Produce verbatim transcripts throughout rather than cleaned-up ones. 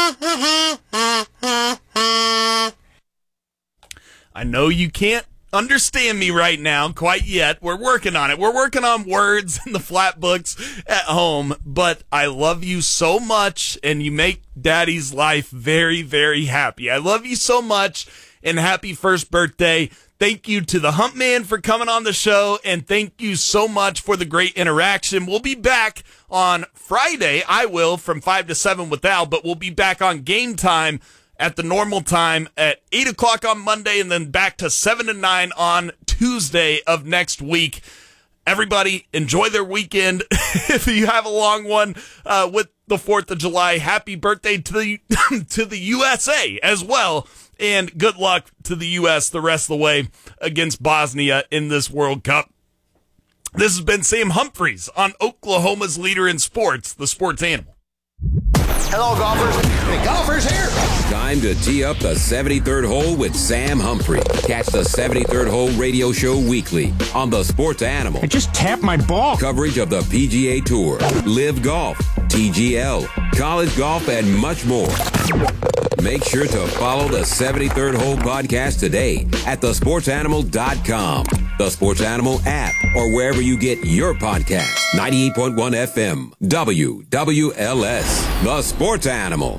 I know you can't understand me right now quite yet. We're working on it. We're working on words in the flat books at home, but I love you so much, and you make Daddy's life very, very happy. I love you so much, and happy first birthday. Thank you to the Hump Man for coming on the show, and thank you so much for the great interaction. We'll be back on Friday. I will, from five to seven with Al, but we'll be back on Game Time at the normal time at eight o'clock on Monday, and then back to seven to nine on Tuesday of next week. Everybody, enjoy their weekend. If you have a long one uh, with the fourth of July, happy birthday to the to the U S A as well, and good luck to the U S the rest of the way against Bosnia in this World Cup. This has been Sam Humphreys on Oklahoma's leader in sports, the Sports Animal. Hello, golfers. The golfers here. Time to tee up the seventy-third hole with Sam Humphrey. Catch the seventy-third Hole radio show weekly on the Sports Animal. I just tapped my ball. Coverage of the P G A Tour, Live Golf, T G L, college golf, and much more. Make sure to follow the seventy-third Hole podcast today at the sports animal dot com, the Sports Animal app, or wherever you get your podcast. ninety-eight point one F M, W W L S, the Sports Animal.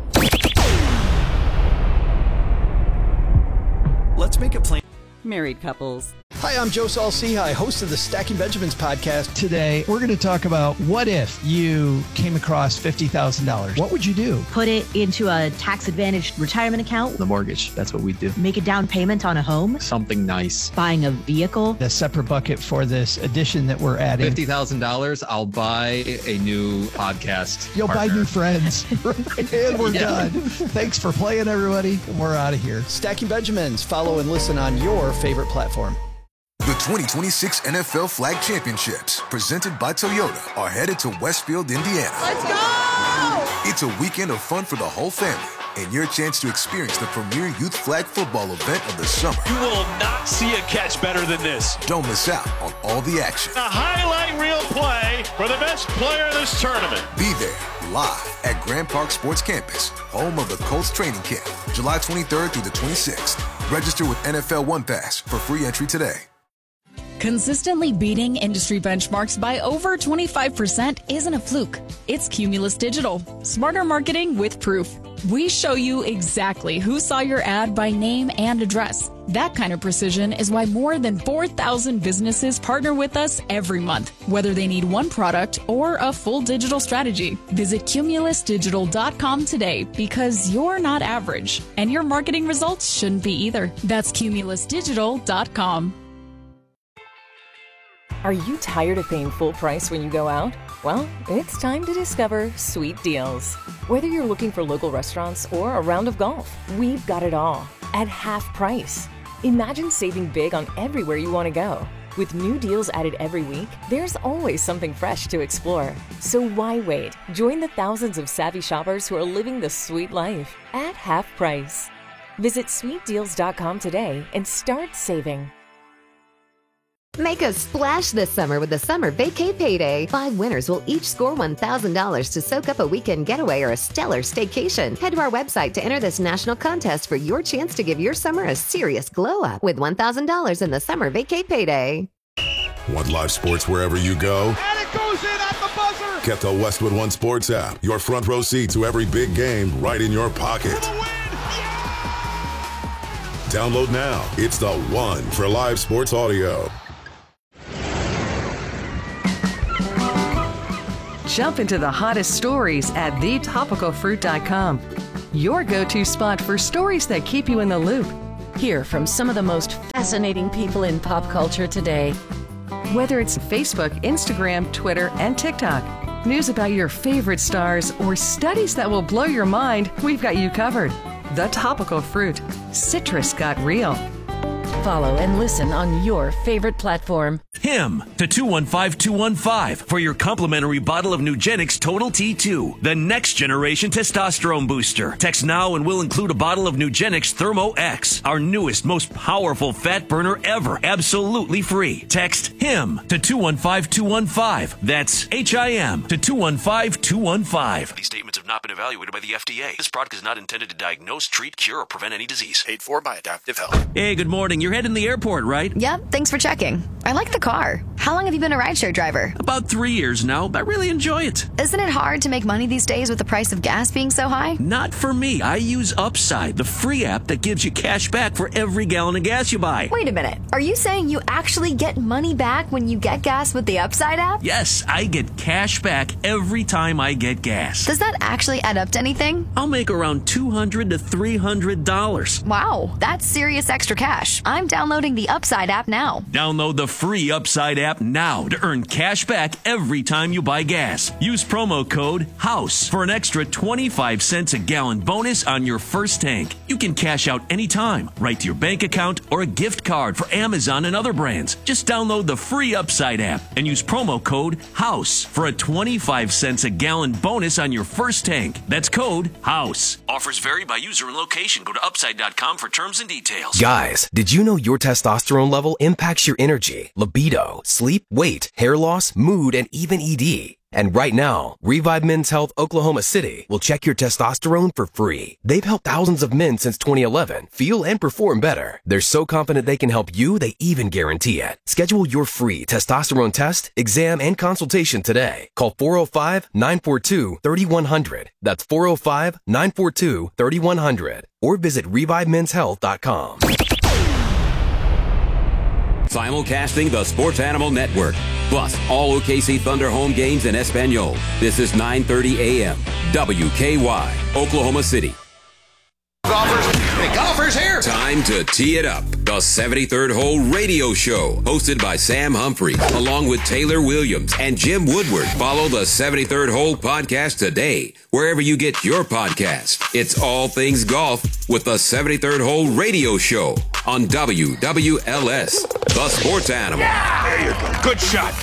Let's make a plan. Married couples. Hi, I'm Joe Saul-Sehy, host of the Stacking Benjamins podcast. Today, we're going to talk about what if you came across fifty thousand dollars. What would you do? Put it into a tax-advantaged retirement account. The mortgage, that's what we do. Make a down payment on a home. Something nice. Buying a vehicle. A separate bucket for this addition that we're adding. fifty thousand dollars, I'll buy a new podcast You'll partner. buy new friends. And we're Yeah. done. Thanks for playing, everybody. We're out of here. Stacking Benjamins. Follow and listen on your favorite platform. The twenty twenty-six N F L Flag Championships, presented by Toyota, are headed to Westfield, Indiana. Let's go! It's a weekend of fun for the whole family, and your chance to experience the premier youth flag football event of the summer. You will not see a catch better than this. Don't miss out on all the action. A highlight reel play for the best player in this tournament. Be there, live at Grand Park Sports Campus, home of the Colts training camp, July twenty-third through the twenty-sixth. Register with N F L One Pass for free entry today. Consistently beating industry benchmarks by over twenty-five percent isn't a fluke. It's Cumulus Digital. Smarter marketing with proof. We show you exactly who saw your ad by name and address. That kind of precision is why more than four thousand businesses partner with us every month, whether they need one product or a full digital strategy. Visit cumulus digital dot com today, because you're not average, and your marketing results shouldn't be either. That's cumulus digital dot com. Are you tired of paying full price when you go out? Well, it's time to discover Sweet Deals. Whether you're looking for local restaurants or a round of golf, we've got it all at half price. Imagine saving big on everywhere you want to go. With new deals added every week, there's always something fresh to explore. So why wait? Join the thousands of savvy shoppers who are living the sweet life at half price. Visit sweet deals dot com today and start saving. Make a splash this summer with the Summer Vacay Payday. Five winners will each score one thousand dollars to soak up a weekend getaway or a stellar staycation. Head to our website to enter this national contest for your chance to give your summer a serious glow up with one thousand dollars in the Summer Vacay Payday. Want live sports wherever you go? And it goes in at the buzzer! Get the Westwood One Sports app. Your front row seat to every big game right in your pocket. Download now. It's the one for live sports audio. Jump into the hottest stories at the topical fruit dot com. Your go-to spot for stories that keep you in the loop. Hear from some of the most fascinating people in pop culture today. Whether it's Facebook, Instagram, Twitter, and TikTok, news about your favorite stars, or studies that will blow your mind, we've got you covered. The Topical Fruit. Citrus got real. Follow and listen on your favorite platform. Him to two one five two one five for your complimentary bottle of Nugenix Total T two, the next generation testosterone booster. Text now and we'll include a bottle of Nugenix Thermo X, our newest, most powerful fat burner ever, absolutely free. Text HIM to two one five two one five. That's H I M to two one five two one five. These statements have not been evaluated by the F D A. This product is not intended to diagnose, treat, cure, or prevent any disease. Paid for by Adaptive Health. Hey, good morning. You're heading to the airport, right? Yep, thanks for checking. I like the car. How long have you been a rideshare driver? About three years now. I really enjoy it. Isn't it hard to make money these days with the price of gas being so high? Not for me. I use Upside, the free app that gives you cash back for every gallon of gas you buy. Wait a minute. Are you saying you actually get money back when you get gas with the Upside app? Yes, I get cash back every time I get gas. Does that actually add up to anything? I'll make around two hundred to three hundred dollars. Wow, that's serious extra cash. I'm downloading the Upside app now. Download the free Upside app now to earn cash back every time you buy gas. Use promo code HOUSE for an extra twenty-five cents a gallon bonus on your first tank. You can cash out anytime, right to your bank account or a gift card for Amazon and other brands. Just download the free Upside app and use promo code HOUSE for a twenty-five cents a gallon bonus on your first tank. That's code HOUSE. Offers vary by user and location. Go to upside dot com for terms and details. Guys, did you know your testosterone level impacts your energy, libido, sleep, weight, hair loss, mood, and even E D? And right now, Revive Men's Health Oklahoma City will check your testosterone for free. They've helped thousands of men since twenty eleven feel and perform better. They're so confident they can help you, they even guarantee it. Schedule your free testosterone test, exam, and consultation today. Call four oh five, nine four two, three one zero zero. That's four oh five, nine four two, three one zero zero. Or visit revive men's health dot com. Simulcasting the Sports Animal Network, plus all O K C Thunder home games in Espanol. This is nine thirty a.m. W K Y, Oklahoma City. Golfers, hey, golfers here! Time to tee it up. The seventy-third Hole Radio Show, hosted by Sam Humphrey, along with Taylor Williams and Jim Woodward. Follow the seventy-third Hole podcast today, wherever you get your podcast. It's all things golf with the seventy-third Hole Radio Show on W W L S, the Sports Animal. Yeah! There you go. Good shot.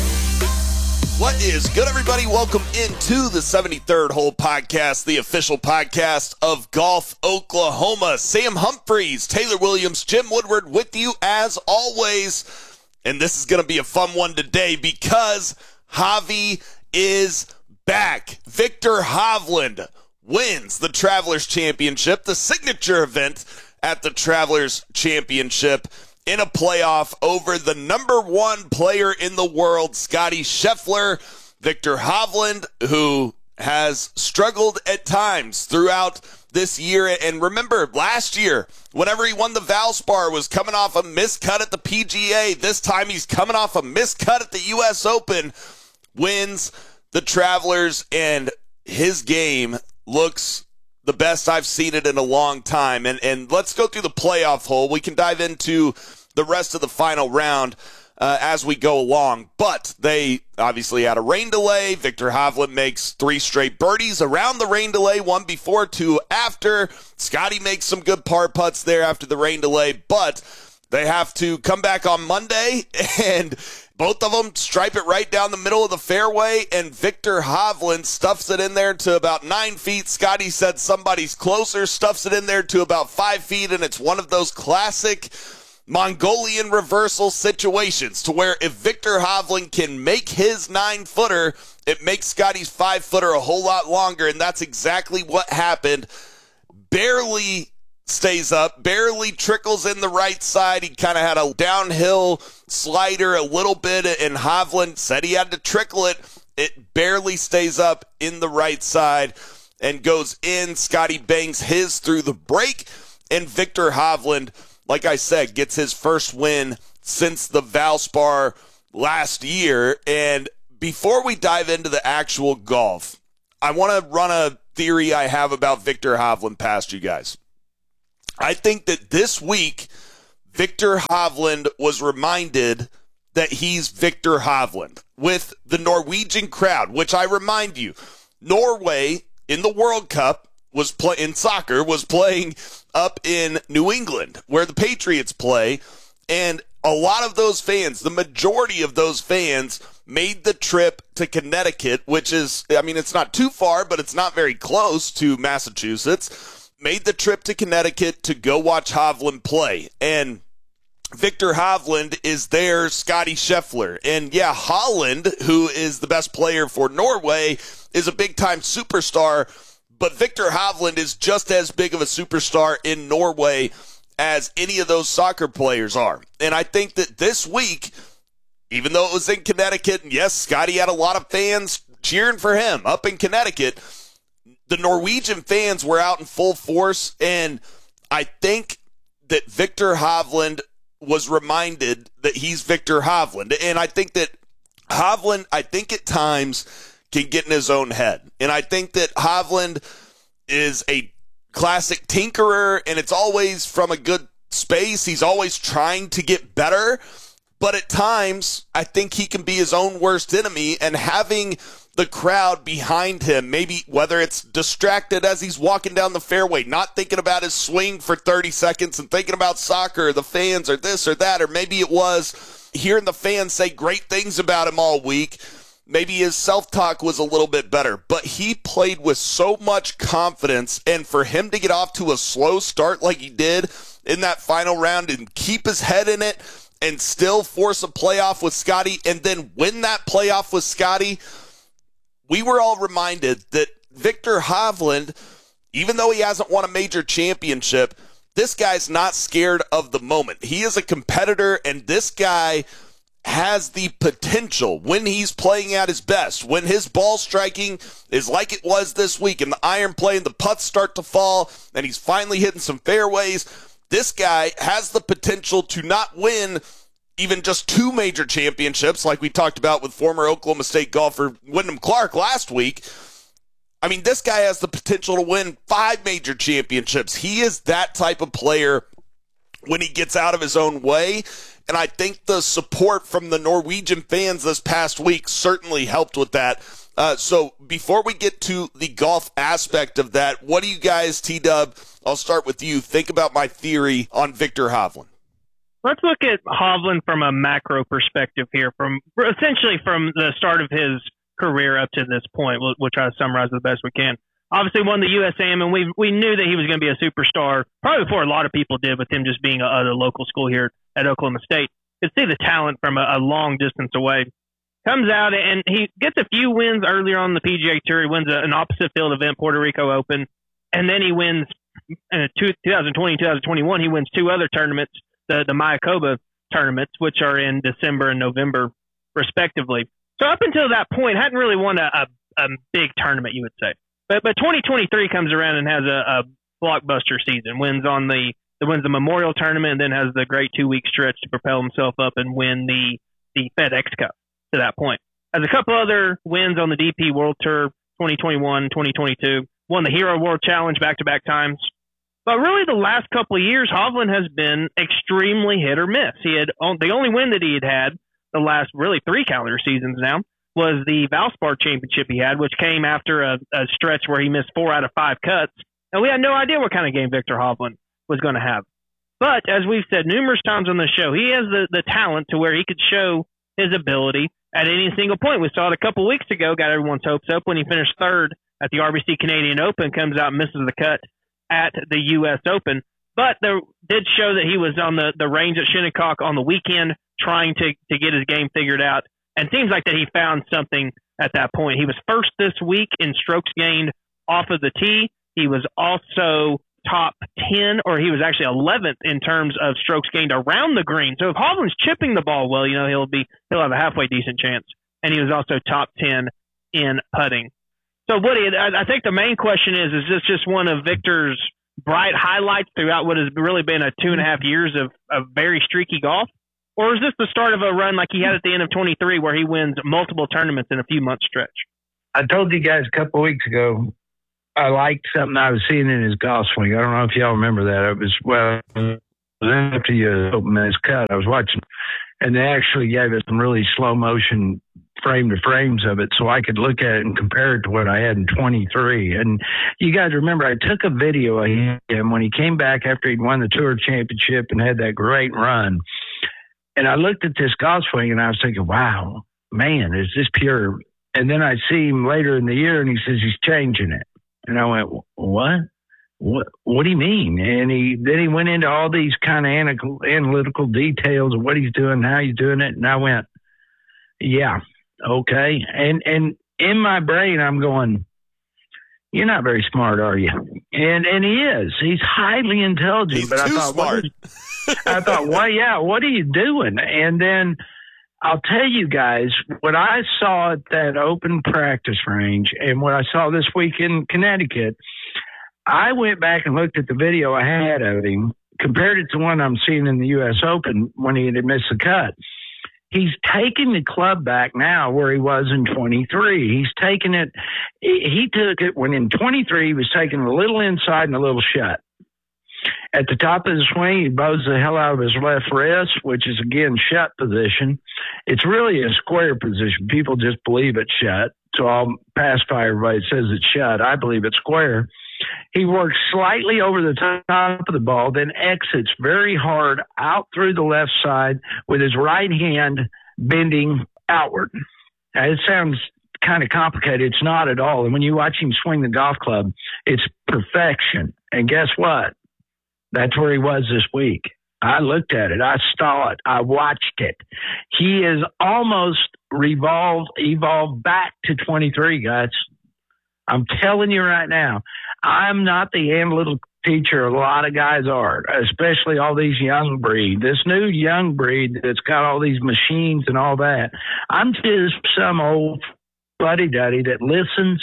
What is good, everybody? Welcome into the seventy-third Hole Podcast, the official podcast of Golf Oklahoma. Sam Humphreys, Taylor Williams, Jim Woodward with you as always. And this is going to be a fun one today because Javi is back. Victor Hovland wins the Travelers Championship, the signature event at the Travelers Championship, in a playoff over the number one player in the world, Scotty Scheffler. Victor Hovland, who has struggled at times throughout this year. And remember, last year, whenever he won the Valspar, was coming off a miscut at the P G A. This time he's coming off a miscut at the U S Open, wins the Travelers, and his game looks the best I've seen it in a long time. And and let's go through the playoff hole. We can dive into the rest of the final round uh, as we go along. But they obviously had a rain delay. Victor Hovland makes three straight birdies around the rain delay, one before, two after. Scotty makes some good par putts there after the rain delay, but they have to come back on Monday, and both of them stripe it right down the middle of the fairway, and Victor Hovland stuffs it in there to about nine feet. Scotty said somebody's closer, stuffs it in there to about five feet, and it's one of those classic Mongolian reversal situations to where if Victor Hovland can make his nine-footer, it makes Scotty's five-footer a whole lot longer, and that's exactly what happened. Barely stays up, barely trickles in the right side. He kind of had a downhill slider a little bit, and Hovland said he had to trickle it. It barely stays up in the right side and goes in. Scotty bangs his through the break, and Victor Hovland, like I said, gets his first win since the Valspar last year. And before we dive into the actual golf, I want to run a theory I have about Victor Hovland past you guys. I think that this week, Victor Hovland was reminded that he's Victor Hovland with the Norwegian crowd, which I remind you, Norway in the World Cup was play in soccer was playing up in New England where the Patriots play, and a lot of those fans, the majority of those fans, made the trip to Connecticut, which is, I mean, it's not too far, but it's not very close to Massachusetts. Made the trip to Connecticut to go watch Hovland play. And Viktor Hovland is their Scotty Scheffler. And yeah, Holland, who is the best player for Norway, is a big-time superstar, but Viktor Hovland is just as big of a superstar in Norway as any of those soccer players are. And I think that this week, even though it was in Connecticut, and yes, Scotty had a lot of fans cheering for him up in Connecticut, the Norwegian fans were out in full force, and I think that Viktor Hovland was reminded that he's Viktor Hovland. And I think that Hovland, I think at times, can get in his own head. And I think that Hovland is a classic tinkerer, and it's always from a good space. He's always trying to get better. But at times, I think he can be his own worst enemy, and having the crowd behind him, maybe whether it's distracted as he's walking down the fairway, not thinking about his swing for thirty seconds and thinking about soccer, or the fans, or this or that, or maybe it was hearing the fans say great things about him all week. Maybe his self-talk was a little bit better, but he played with so much confidence, and for him to get off to a slow start like he did in that final round and keep his head in it and still force a playoff with Scotty and then win that playoff with Scotty, we were all reminded that Viktor Hovland, even though he hasn't won a major championship, this guy's not scared of the moment. He is a competitor, and this guy has the potential, when he's playing at his best, when his ball striking is like it was this week, and the iron play and the putts start to fall, and he's finally hitting some fairways, this guy has the potential to not win even just two major championships, like we talked about with former Oklahoma State golfer Wyndham Clark last week. I mean, this guy has the potential to win five major championships. He is that type of player when he gets out of his own way. And I think the support from the Norwegian fans this past week certainly helped with that. Uh, so before we get to the golf aspect of that, what do you guys, T-Dub, I'll start with you, think about my theory on Viktor Hovland? Let's look at Hovland from a macro perspective here, from essentially from the start of his career up to this point. We'll, we'll try to summarize it the best we can. Obviously won the U S A M, and we we knew that he was going to be a superstar, probably before a lot of people did, with him just being a, a local school here at Oklahoma State. You could see the talent from a, a long distance away. Comes out, and he gets a few wins earlier on the P G A Tour. He wins a, an opposite field event, Puerto Rico Open, and then he wins in two, twenty twenty, twenty twenty-one, he wins two other tournaments, the, the Mayakoba tournaments, which are in December and November, respectively. So up until that point, hadn't really won a, a, a big tournament, you would say. But but twenty twenty-three comes around and has a, a blockbuster season, wins on the wins the Memorial Tournament, and then has the great two-week stretch to propel himself up and win the, the FedEx Cup to that point. Has a couple other wins on the D P World Tour, twenty twenty-one, twenty twenty-two, won the Hero World Challenge back-to-back times. But really the last couple of years, Hovland has been extremely hit or miss. He had the only win that he had had the last really three calendar seasons now was the Valspar Championship he had, which came after a, a stretch where he missed four out of five cuts. And we had no idea what kind of game Viktor Hovland was going to have. But as we've said numerous times on the show, he has the, the talent to where he could show his ability at any single point. We saw it a couple weeks ago, got everyone's hopes up when he finished third at the R B C Canadian Open, comes out and misses the cut at the U S Open. But there did show that he was on the, the range at Shinnecock on the weekend trying to, to get his game figured out. And it seems like that he found something at that point. He was first this week in strokes gained off of the tee. He was also top ten, or he was actually eleventh in terms of strokes gained around the green. So if Hovland's chipping the ball well, you know, he'll be he'll have a halfway decent chance. And he was also top ten in putting. So Woody, I, I think the main question is, is this just one of Viktor's bright highlights throughout what has really been a two and a half years of, of very streaky golf? Or is this the start of a run like he had at the end of twenty-three where he wins multiple tournaments in a few months stretch? I told you guys a couple of weeks ago, I liked something I was seeing in his golf swing. I don't know if y'all remember that. It was, well, it was after you opened his cut, I was watching, and they actually gave us some really slow motion frame to frames of it so I could look at it and compare it to what I had in twenty-three. And you guys remember, I took a video of him when he came back after he'd won the Tour Championship and had that great run. And I looked at this golf swing and I was thinking, wow, man, is this pure? And then I see him later in the year and he says he's changing it. And I went, what? what, what do you mean? And he then he went into all these kind of analytical, analytical details of what he's doing, how he's doing it. And I went, yeah, okay. And, and in my brain, I'm going, you're not very smart, are you? And and he is. He's highly intelligent. He's but too I thought, smart. What I thought, well, yeah, what are you doing? And then I'll tell you guys, what I saw at that open practice range and what I saw this week in Connecticut, I went back and looked at the video I had of him, compared it to one I'm seeing in the U S Open when he had missed the cut. He's taking the club back now where he was in twenty-three. He's taking it, he took it when in twenty-three, he was taking a little inside and a little shut. At the top of the swing, he bows the hell out of his left wrist, which is, again, shut position. It's really a square position. People just believe it's shut. So I'll pacify everybody that says it's shut. I believe it's square. He works slightly over the top of the ball, then exits very hard out through the left side with his right hand bending outward. Now, it sounds kind of complicated. It's not at all. And when you watch him swing the golf club, it's perfection. And guess what? That's where he was this week. I looked at it. I saw it. I watched it. He is almost revolved, evolved back to twenty-three, guys. I'm telling you right now, I'm not the analytical teacher a lot of guys are, especially all these young breed. This new young breed that's got all these machines and all that. I'm just some old buddy-duddy that listens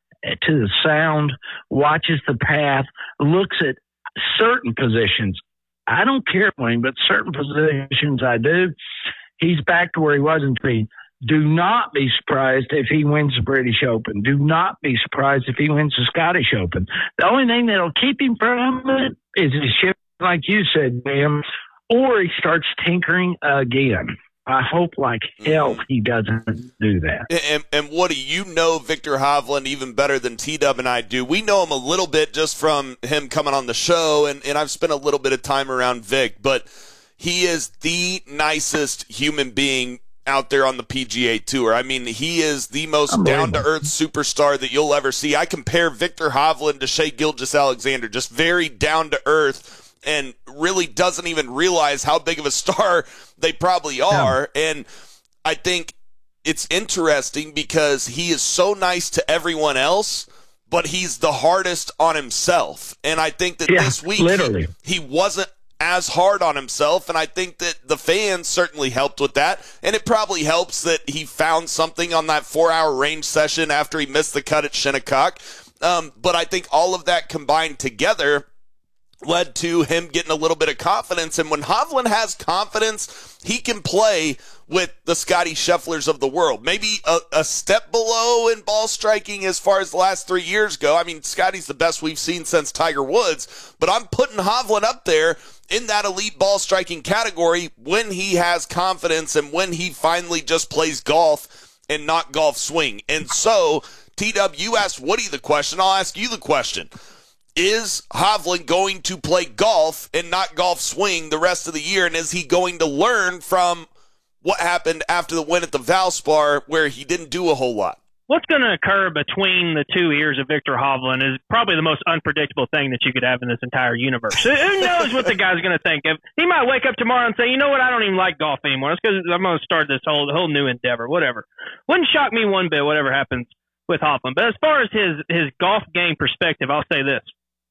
to the sound, watches the path, looks at certain positions. I don't care, Wayne, but certain positions I do. He's back to where he was in three. Do not be surprised if he wins the British Open. Do not be surprised if he wins the Scottish Open. The only thing that'll keep him from it is his shift, like you said, Bam, or he starts tinkering again. I hope like hell he doesn't do that. And, and what do you know Viktor Hovland even better than T-Dub and I do? We know him a little bit just from him coming on the show, and, and I've spent a little bit of time around Vic, but he is the nicest human being out there on the P G A Tour. I mean, he is the most down-to-earth superstar that you'll ever see. I compare Viktor Hovland to Shai Gilgeous-Alexander, just very down-to-earth, and really doesn't even realize how big of a star they probably are. Yeah. And I think it's interesting because he is so nice to everyone else, but he's the hardest on himself. And I think that yeah, this week he, he wasn't as hard on himself, and I think that the fans certainly helped with that. And it probably helps that he found something on that four-hour range session after he missed the cut at Shinnecock. Um, but I think all of that combined together led to him getting a little bit of confidence. And when Hovland has confidence, he can play with the Scotty Schefflers of the world. Maybe a, a step below in ball striking as far as the last three years go. I mean, Scotty's the best we've seen since Tiger Woods, but I'm putting Hovland up there in that elite ball striking category when he has confidence and when he finally just plays golf and not golf swing. And so, T-Dub, you asked Woody the question. I'll ask you the question. Is Hovland going to play golf and not golf swing the rest of the year? And is he going to learn from what happened after the win at the Valspar where he didn't do a whole lot? What's going to occur between the two ears of Viktor Hovland is probably the most unpredictable thing that you could have in this entire universe. Who knows what the guy's going to think? If he might wake up tomorrow and say, you know what, I don't even like golf anymore. It's because I'm going to start this whole whole new endeavor, whatever. Wouldn't shock me one bit, whatever happens with Hovland. But as far as his, his golf game perspective, I'll say this.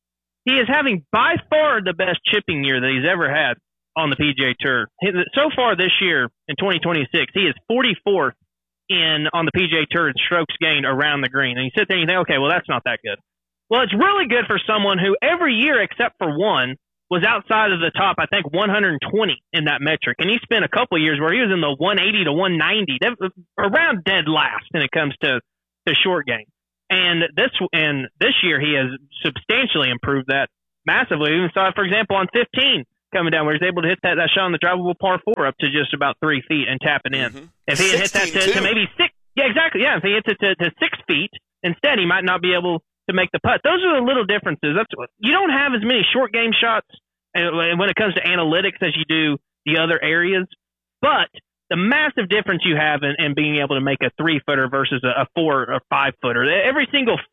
He is having by far the best chipping year that he's ever had on the P G A Tour. So far this year, in twenty twenty-six, he is forty-fourth in on the P G A Tour in strokes gained around the green. And you sit there and you think, okay, well, that's not that good. Well, it's really good for someone who every year except for one was outside of the top, I think, one hundred twenty in that metric. And he spent a couple of years where he was in the one eighty to one ninety, around dead last when it comes to, to short game. And this and this year he has substantially improved that massively. We even saw it, for example, on fifteen coming down where he's able to hit that, that shot on the drivable par four up to just about three feet and tap it in. Mm-hmm. If he had hit that to, to maybe six, yeah, exactly, yeah. If he hits it to, to six feet instead, he might not be able to make the putt. Those are the little differences. That's what, you don't have as many short game shots when it comes to analytics as you do the other areas, but the massive difference you have in, in being able to make a three-footer versus a, a four or five-footer. Every single foot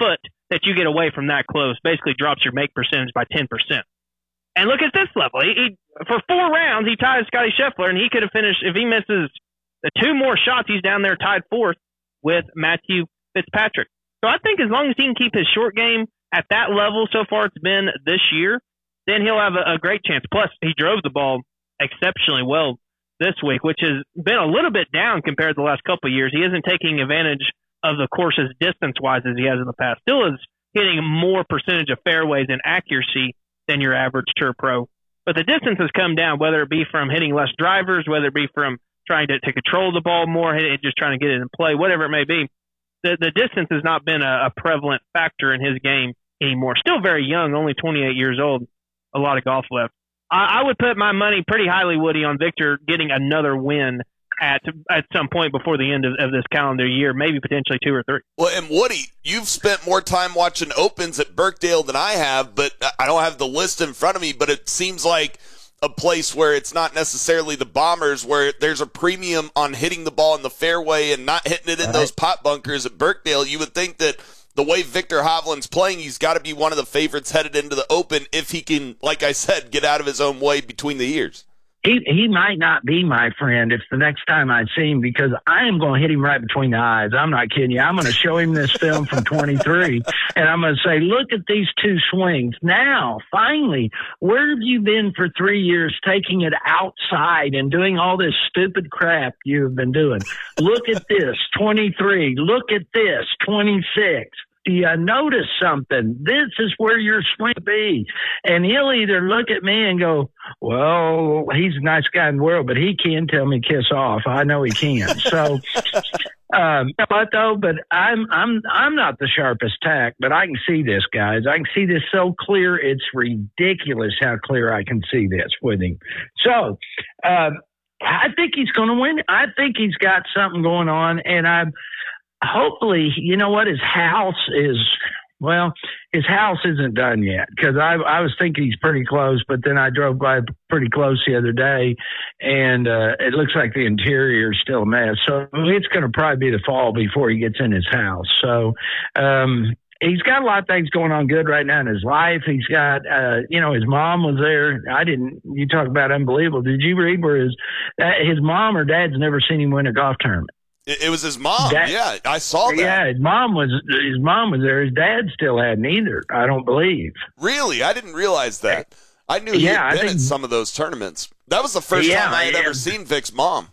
that you get away from that close basically drops your make percentage by ten percent. And look at this level. He, he for four rounds, he ties Scotty Scheffler, and he could have finished, if he misses the two more shots, he's down there tied fourth with Matthew Fitzpatrick. So I think as long as he can keep his short game at that level so far it's been this year, then he'll have a, a great chance. Plus, he drove the ball exceptionally well this week, which has been a little bit down compared to the last couple of years. He isn't taking advantage of the courses distance-wise as he has in the past. Still is hitting more percentage of fairways and accuracy than your average tour pro. But the distance has come down, whether it be from hitting less drivers, whether it be from trying to, to control the ball more, hit it, just trying to get it in play, whatever it may be. The, the distance has not been a, a prevalent factor in his game anymore. Still very young, only twenty-eight years old. A lot of golf left. I, I would put my money pretty highly, Woody, on Victor getting another win at at some point before the end of, of this calendar year, maybe potentially two or three. Well, and Woody, you've spent more time watching Opens at Birkdale than I have, but I don't have the list in front of me, but it seems like a place where it's not necessarily the Bombers, where there's a premium on hitting the ball in the fairway and not hitting it in those pot bunkers at Birkdale. You would think that the way Victor Hovland's playing, he's got to be one of the favorites headed into the Open if he can, like I said, get out of his own way between the ears. He he might not be my friend if the next time I see him, because I am going to hit him right between the eyes. I'm not kidding you. I'm going to show him this film from twenty-three, and I'm going to say, look at these two swings. Now, finally, where have you been for three years taking it outside and doing all this stupid crap you have been doing? Look at this, twenty-three. Look at this, twenty-six. Do you notice something? This is where your swing be. And he'll either look at me and go, well, he's a nice guy in the world, but he can tell me kiss off. I know he can. So, um, but though, but I'm, I'm, I'm not the sharpest tack, but I can see this, guys. I can see this so clear. It's ridiculous how clear I can see this with him. So, um, I think he's going to win. I think he's got something going on, and I'm, hopefully, you know what, his house is, well, his house isn't done yet, because I, I was thinking he's pretty close, but then I drove by pretty close the other day, and uh, it looks like the interior is still a mess. So it's going to probably be the fall before he gets in his house. So um, he's got a lot of things going on good right now in his life. He's got, uh, you know, his mom was there. I didn't, you talk about unbelievable. Did you read where his, uh, his mom or dad's never seen him win a golf tournament? It was his mom. That, yeah, I saw that. Yeah, his mom was his mom was there. His dad still hadn't either, I don't believe. Really? I didn't realize that. I knew he yeah, had been think, at some of those tournaments. That was the first yeah, time I had I, ever seen Vic's mom.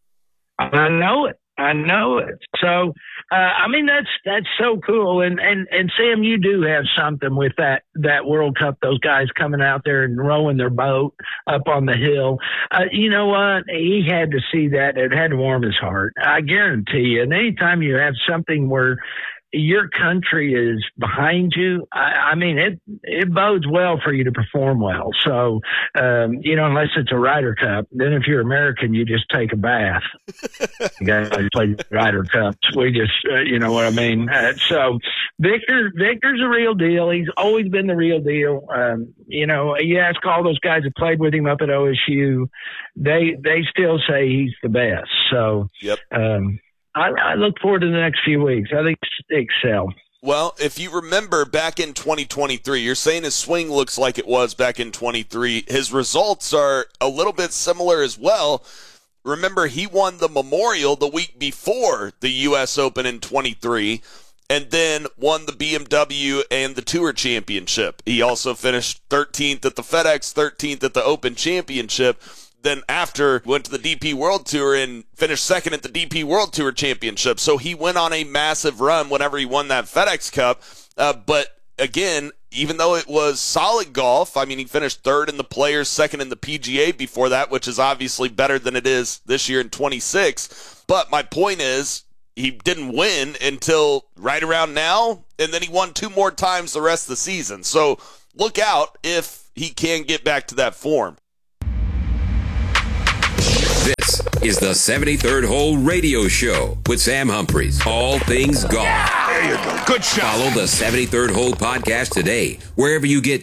I know it. I know it. So, uh, I mean, that's that's so cool. And, and and Sam, you do have something with that that World Cup. Those guys coming out there and rowing their boat up on the hill. Uh, you know what? He had to see that. It had to warm his heart. I guarantee you. And anytime you have something where your country is behind you, I, I mean, it it bodes well for you to perform well. So, um, you know, unless it's a Ryder Cup, then if you're American, you just take a bath. You guys play Ryder Cups. We just, uh, you know what I mean? Uh, so, Victor, Victor's a real deal. He's always been the real deal. Um, you know, you ask all those guys who played with him up at O S U, they they still say he's the best. So, yep. Um, I, I look forward to the next few weeks. I think excel. Well, if you remember back in twenty twenty-three, you're saying his swing looks like it was back in twenty-three. His results are a little bit similar as well. Remember, he won the Memorial the week before the U S Open in twenty-three, and then won the B M W and the Tour Championship. He also finished thirteenth at the FedEx, thirteenth at the Open Championship. Then after, went to the D P World Tour and finished second at the D P World Tour Championship. So he went on a massive run whenever he won that FedEx Cup. Uh, but again, even though it was solid golf, I mean, he finished third in the Players, second in the P G A before that, which is obviously better than it is this year in twenty-six. But my point is, he didn't win until right around now, and then he won two more times the rest of the season. So look out if he can get back to that form. This is the seventy-third Hole Radio Show with Sam Humphries. All things golf. There you go. Good shot. Follow the seventy-third Hole podcast today, wherever you get